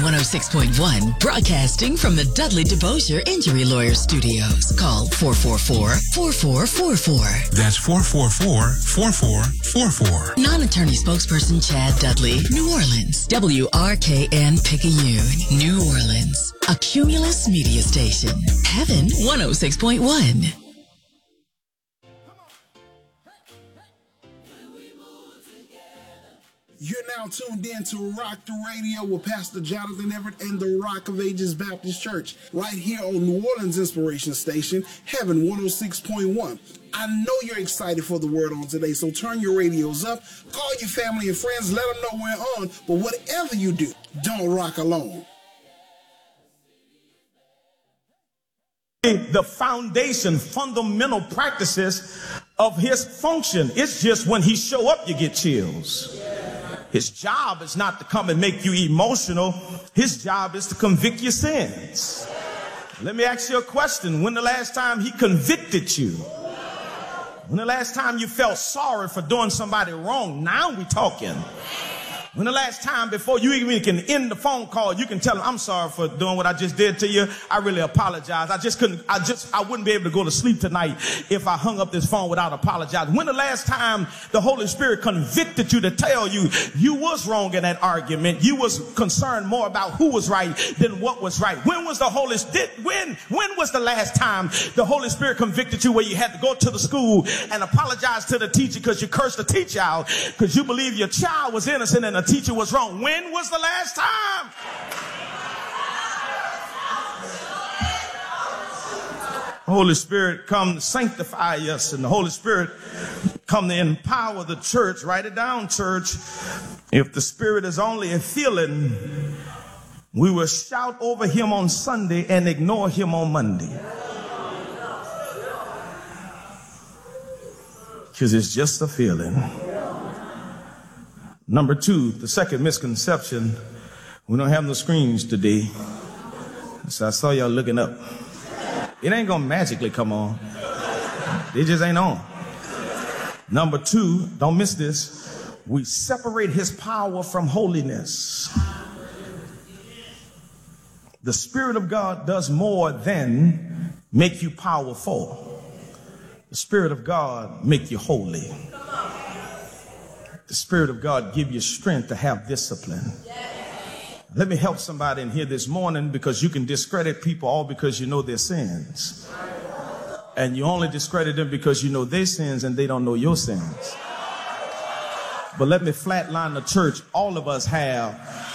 106.1, broadcasting from the Dudley DeBosier Injury Lawyer Studios. Call 444-4444. That's 444-4444. Non-attorney spokesperson Chad Dudley, New Orleans. WRKN Picayune, New Orleans. A Cumulus media station. Heaven 106.1. You're now tuned in to Rock the Radio with Pastor Jonathan Everett and the Rock of Ages Baptist Church, right here on New Orleans Inspiration Station, Heaven 106.1. I know you're excited for the word on today, so turn your radios up, call your family and friends, let them know we're on, but whatever you do, don't rock alone. The foundation, fundamental practices of his function. It's just when he show up, you get chills. His job is not to come and make you emotional. His job is to convict your sins. Let me ask you a question. When the last time he convicted you? When the last time you felt sorry for doing somebody wrong? Now we talking. When the last time before you even can end the phone call, you can tell them, I'm sorry for doing what I just did to you. I really apologize. I wouldn't be able to go to sleep tonight if I hung up this phone without apologizing. When the last time the Holy Spirit convicted you to tell you you was wrong in that argument? You was concerned more about who was right than what was right. When was the last time the Holy Spirit convicted you where you had to go to the school and apologize to the teacher because you cursed the teacher out because you believe your child was innocent and the teacher was wrong? When was the last time? The Holy Spirit come to sanctify us, and the Holy Spirit come to empower the church. Write it down, church. If the Spirit is only a feeling, we will shout over him on Sunday and ignore him on Monday. Because it's just a feeling. Number two, the second misconception, we don't have no screens today. So I saw y'all looking up. It ain't gonna magically come on. They just ain't on. Number two, don't miss this. We separate his power from holiness. The Spirit of God does more than make you powerful. The Spirit of God make you holy. The Spirit of God give you strength to have discipline. Let me help somebody in here this morning, because you can discredit people all because you know their sins. And you only discredit them because you know their sins and they don't know your sins. But let me flatline the church. All of us have.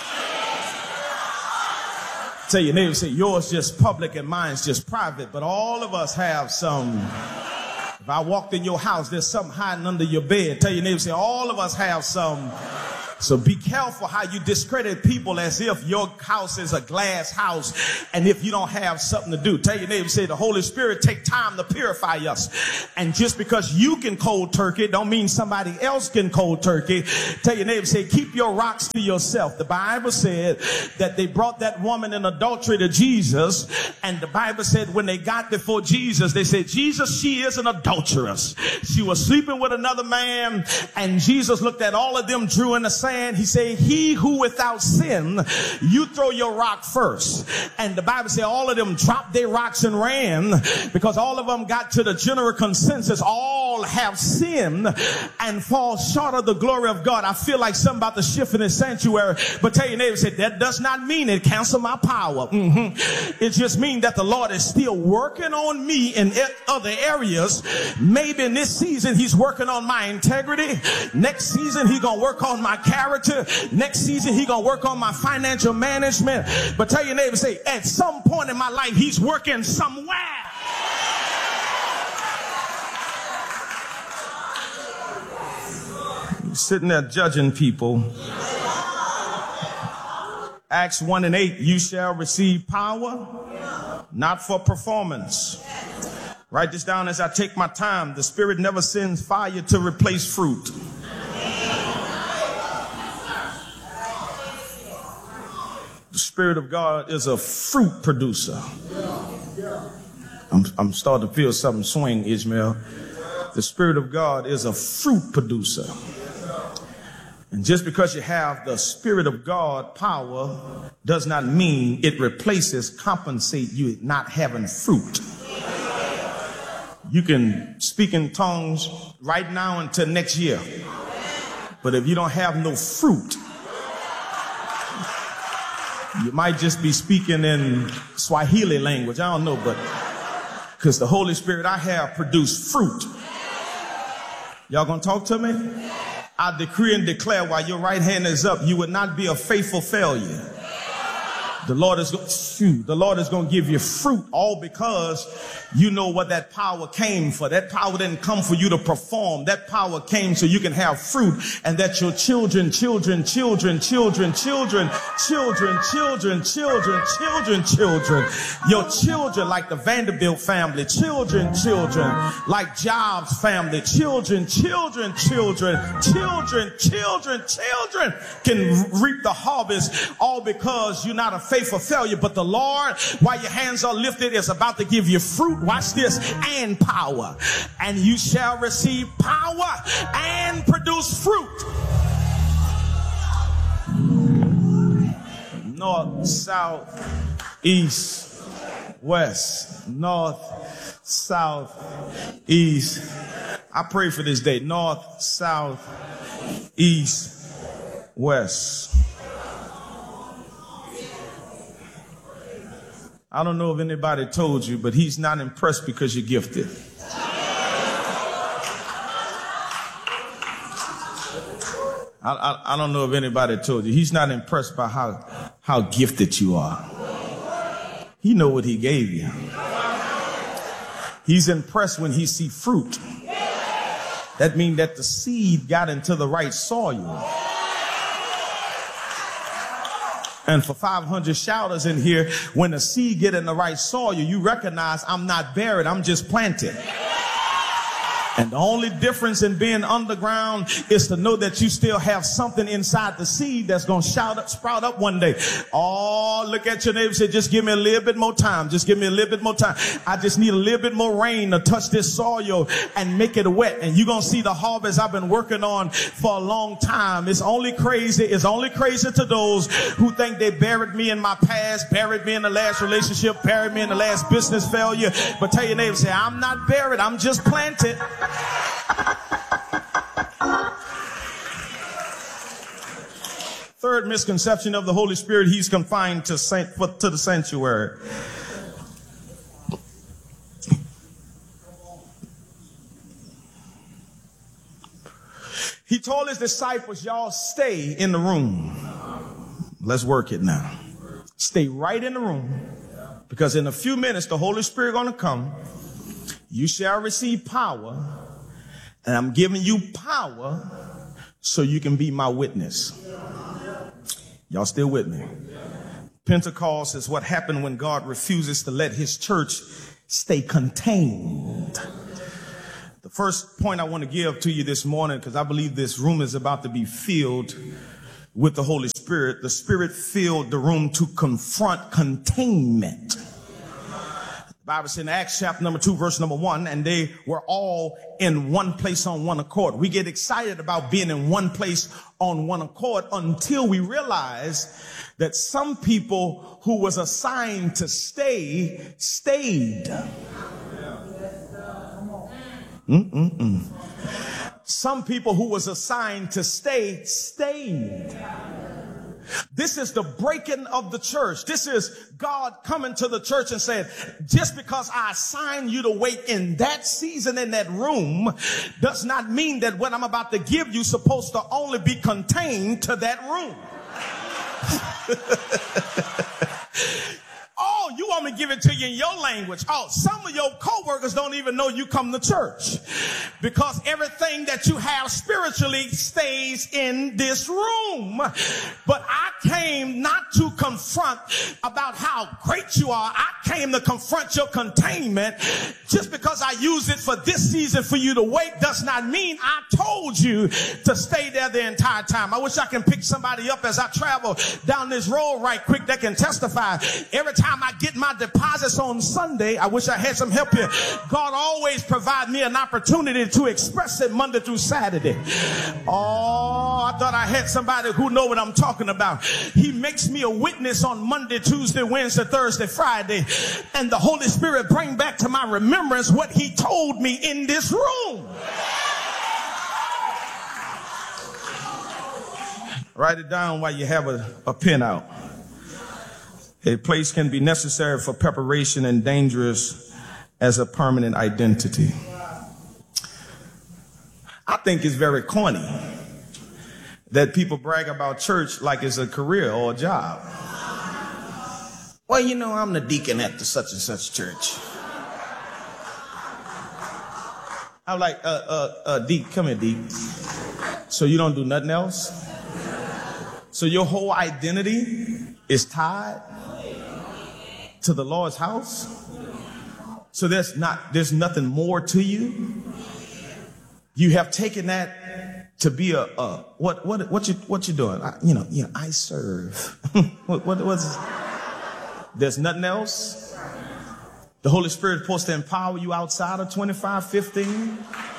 Tell your neighbor, say, yours just public and mine's just private. But all of us have some. If I walked in your house, there's something hiding under your bed. Tell your neighbor, say, all of us have some. So be careful how you discredit people as if your house is a glass house and if you don't have something to do. Tell your neighbor, say, the Holy Spirit take time to purify us. And just because you can cold turkey don't mean somebody else can cold turkey. Tell your neighbor, say, keep your rocks to yourself. The Bible said that they brought that woman in adultery to Jesus. And the Bible said when they got before Jesus, they said, Jesus, she is an adulteress. She was sleeping with another man. And Jesus looked at all of them, drew in the sand. He said, he who without sin, you throw your rock first. And the Bible said all of them dropped their rocks and ran, because all of them got to the general consensus. All have sinned and fall short of the glory of God. I feel like something about to shift in this sanctuary. But tell your neighbor, say, that does not mean it cancel my power. It just means that the Lord is still working on me in other areas. Maybe in this season, he's working on my integrity. Next season, he's going to work on my character. Next season, he's going to work on my financial management. But tell your neighbor, say, at some point in my life, he's working somewhere. You're sitting there judging people. Acts 1:8, you shall receive power, not for performance. Write this down as I take my time. The Spirit never sends fire to replace fruit. The Spirit of God is a fruit producer. I'm starting to feel something swing, Ishmael. The Spirit of God is a fruit producer. And just because you have the Spirit of God power does not mean it compensate you not having fruit. You can speak in tongues right now until next year. But if you don't have no fruit, you might just be speaking in Swahili language. I don't know, but because the Holy Spirit I have produced fruit. Y'all gonna talk to me? I decree and declare while your right hand is up, you will not be a faithful failure. The Lord is going to give you fruit, all because you know what that power came for. That power didn't come for you to perform. That power came so you can have fruit, and that your children, your children like the Vanderbilt family, children like Jobs family, children can reap the harvest, all because you're not a faithful failure. But the Lord, while your hands are lifted, is about to give you fruit, watch this, and power. And you shall receive power and produce fruit. North, south, east, west. North, south, east. I pray for this day. North, south, east, west. I don't know if anybody told you, but he's not impressed because you're gifted. I don't know if anybody told you. He's not impressed by how gifted you are. He know what he gave you. He's impressed when he see fruit. That means that the seed got into the right soil. And for 500 shouters in here, when the seed get in the right soil, you recognize I'm not buried, I'm just planted. And the only difference in being underground is to know that you still have something inside the seed that's going to sprout up one day. Oh, look at your neighbor and say, just give me a little bit more time. Just give me a little bit more time. I just need a little bit more rain to touch this soil and make it wet. And you're going to see the harvest I've been working on for a long time. It's only crazy to those who think they buried me in my past, buried me in the last relationship, buried me in the last business failure. But tell your neighbor, say, I'm not buried. I'm just planted. Third misconception of the Holy Spirit, he's confined to the sanctuary. He told his disciples, y'all stay in the room. Let's work it now. Stay right in the room, because in a few minutes the Holy Spirit going to come. You shall receive power, and I'm giving you power so you can be my witness. Y'all still with me? Pentecost is what happened when God refuses to let his church stay contained. The first point I want to give to you this morning, because I believe this room is about to be filled with the Holy Spirit. The Spirit filled the room to confront containment. The Bible says in Acts chapter number 2, verse number 1, and they were all in one place on one accord. We get excited about being in one place on one accord until we realize that some people who was assigned to stay, stayed. Some people who was assigned to stay, stayed. This is the breaking of the church. This is God coming to the church and saying, just because I assign you to wait in that season, in that room, does not mean that what I'm about to give you supposed to only be contained to that room. Oh, you want me to give it to you in your language. Oh, some of your co-workers don't even know you come to church, because everything that you have spiritually stays in this room. But I came not to confront about how great you are. I came to confront your containment. Just because I use it for this season for you to wait does not mean I told you to stay there the entire time. I wish I can pick somebody up as I travel down this road right quick that can testify. Every time I get my deposits on Sunday. I wish I had some help here. God always provides me an opportunity to express it Monday through Saturday. Oh, I thought I had somebody who know what I'm talking about. He makes me a witness on Monday, Tuesday, Wednesday, Thursday, Friday, and the Holy Spirit bring back to my remembrance what he told me in this room. Write it down while you have a pen out. A place can be necessary for preparation and dangerous as a permanent identity. I think it's very corny that people brag about church like it's a career or a job. Well, you know, I'm the deacon at the such and such church. I'm like, Deke, come here, Deke. So you don't do nothing else? So your whole identity is tied to the Lord's house? So there's nothing more to you? You have taken that to be what you doing? I serve. What's there's nothing else? The Holy Spirit is supposed to empower you outside of 25:15.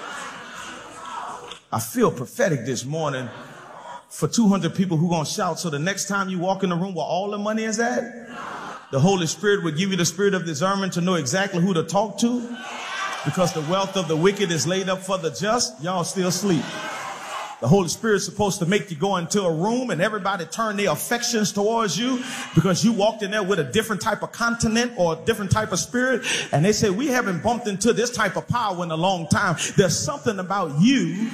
I feel prophetic this morning for 200 people who gonna shout. So the next time you walk in the room where all the money is at, the Holy Spirit will give you the spirit of discernment to know exactly who to talk to, because the wealth of the wicked is laid up for the just. Y'all still sleep. The Holy Spirit is supposed to make you go into a room and everybody turn their affections towards you because you walked in there with a different type of continent or a different type of spirit. And they say, we haven't bumped into this type of power in a long time. There's something about you.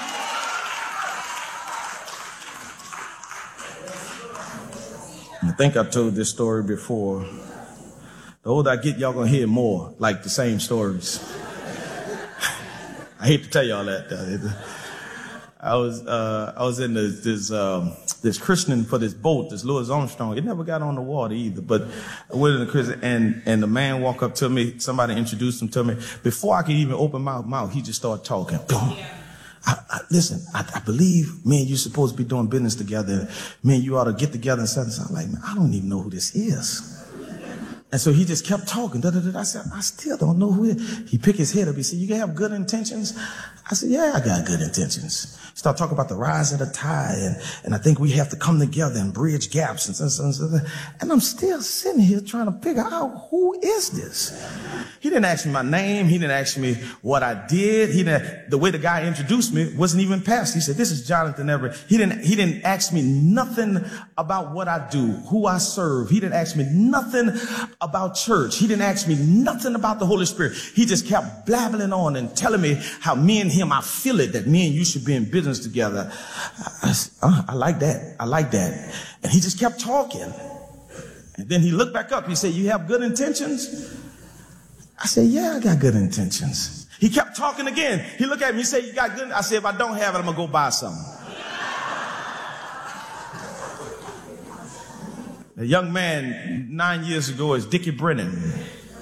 I think I told this story before. The older I get, y'all gonna hear more like the same stories. I hate to tell y'all that. I was in this christening for this boat, this Louis Armstrong. It never got on the water either, but I went in the christening and the man walked up to me. Somebody introduced him to me. Before I could even open my mouth, he just started talking. Listen, I believe me and you supposed to be doing business together. Me and you ought to get together and something. So I'm like, man, I don't even know who this is. And so he just kept talking. I said, I still don't know who it is. He picked his head up. He said, you have good intentions? I said, yeah, I got good intentions. Start talking about the rise of the tide. And I think we have to come together and bridge gaps. And I'm still sitting here trying to figure out who is this? He didn't ask me my name. He didn't ask me what I did. The way the guy introduced me wasn't even past. He said, this is Jonathan Everett. He didn't ask me nothing about what I do, who I serve. He didn't ask me nothing about church. He didn't ask me nothing about the Holy Spirit. He just kept blabbling on and telling me how me and him, I feel it, that me and you should be in business together. I like that. I like that. And he just kept talking. And then he looked back up. He said, you have good intentions? I said, yeah, I got good intentions. He kept talking again. He looked at me. He said, you got good? I said, if I don't have it, I'm going to go buy something. A young man 9 years ago is Dickie Brennan.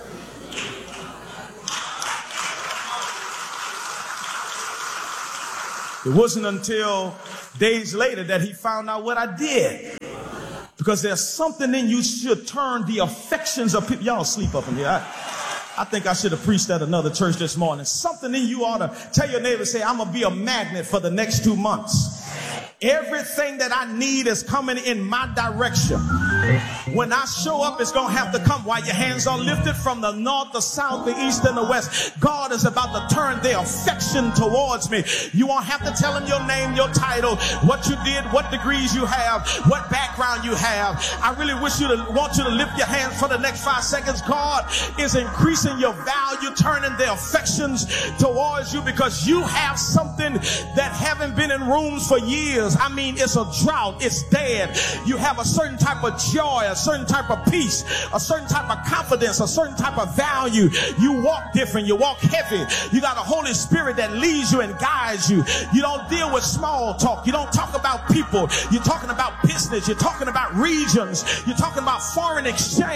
It wasn't until days later that he found out what I did. Because there's something in you should turn the affections of people. Y'all sleep up in here. I think I should have preached at another church this morning. Something in you ought to tell your neighbor, say, I'm going to be a magnet for the next 2 months. Everything that I need is coming in my direction. When I show up, it's going to have to come while your hands are lifted from the north, the south, the east, and the west. God is about to turn their affection towards me. You won't have to tell him your name, your title, what you did, what degrees you have, what background you have. I really want you to lift your hands for the next 5 seconds. God is increasing your value, turning their affections towards you because you have something that haven't been in rooms for years. I mean, it's a drought. It's dead. You have a certain type of joy, a certain type of peace, a certain type of confidence, a certain type of value. You walk different. You walk heavy. You got a Holy Spirit that leads you and guides you. You don't deal with small talk. You don't talk about people. You're talking about business. You're talking about regions. You're talking about foreign exchange.